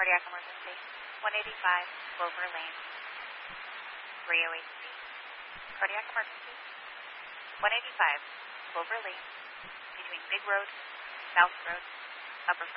Cardiac emergency. 185 Clover Lane. 308C. Cardiac emergency. 185 Clover Lane. Between Big Road, South Road, Upper